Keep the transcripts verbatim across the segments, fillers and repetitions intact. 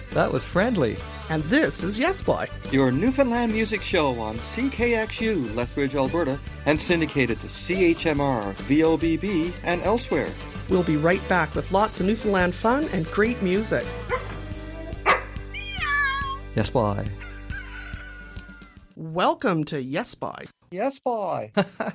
That was Friendly. And this is Yes Boy, your Newfoundland music show on C K X U, Lethbridge, Alberta, and syndicated to C H M R, V O B B, and elsewhere. We'll be right back with lots of Newfoundland fun and great music. Yes, Boy. Welcome to Yes Boy. Yes, Boy.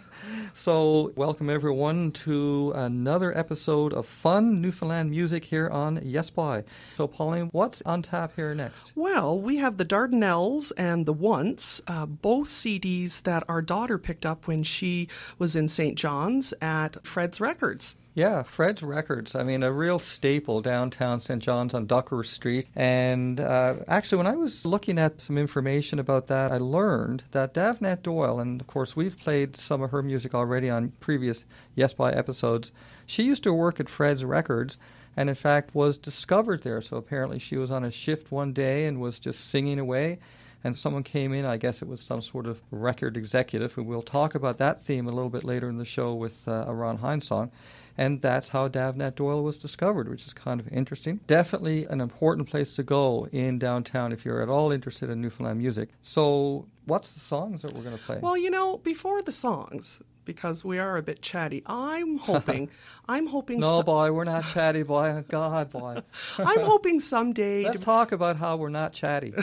So, welcome everyone to another episode of fun Newfoundland music here on Yes Boy. So, Pauline, what's on tap here next? Well, we have the Dardanelles and the Once, uh, both C Ds that our daughter picked up when she was in Saint John's at Fred's Records. Yeah, Fred's Records. I mean, a real staple downtown Saint John's on Duckworth Street. And uh, actually, when I was looking at some information about that, I learned that Davnette Doyle, and of course, we've played some of her music already on previous Yes Boy episodes. She used to work at Fred's Records and, in fact, was discovered there. So apparently, she was on a shift one day and was just singing away. And someone came in, I guess it was some sort of record executive, and we'll talk about that theme a little bit later in the show with uh, a Ron Hines song. And that's how Davnette Doyle was discovered, which is kind of interesting. Definitely an important place to go in downtown if you're at all interested in Newfoundland music. So what's the songs that we're going to play? Well, you know, before the songs, because we are a bit chatty, I'm hoping, I'm hoping... No, so- boy, we're not chatty, boy. God, boy. I'm hoping someday... Let's to- talk about how we're not chatty.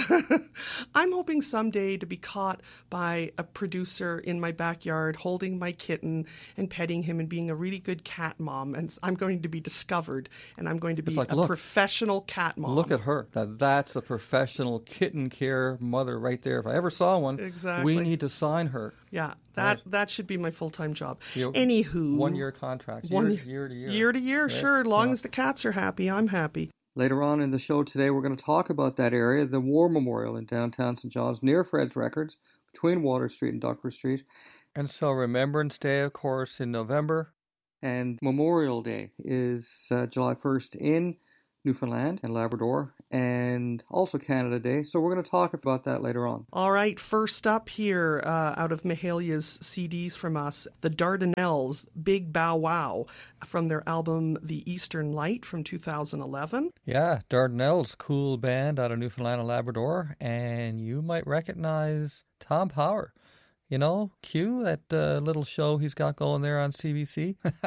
I'm hoping someday to be caught by a producer in my backyard holding my kitten and petting him and being a really good cat mom. And I'm going to be discovered, and I'm going to be It's like, a look, professional cat mom. Look at her. Now, that's a professional kitten care mother right there. If I ever saw one, Exactly. we need to sign her. Yeah, that Right. that should be my full-time job. You know, Anywho. One-year contract, year, One, year to year. Year to year, Right? sure. As long Yeah. as the cats are happy, I'm happy. Later on in the show today, we're going to talk about that area, the War Memorial in downtown Saint John's, near Fred's Records, between Water Street and Duckworth Street. And so Remembrance Day, of course, in November. And Memorial Day is uh, July first in Newfoundland and Labrador, and also Canada Day. So we're going to talk about that later on. All right, first up here, uh, out of Mahalia's C Ds from us, the Dardanelles, Big Bow Wow, from their album The Eastern Light from two thousand eleven. Yeah, Dardanelles, cool band out of Newfoundland and Labrador, and you might recognize Tom Power. You know, Q, that uh, little show he's got going there on C B C.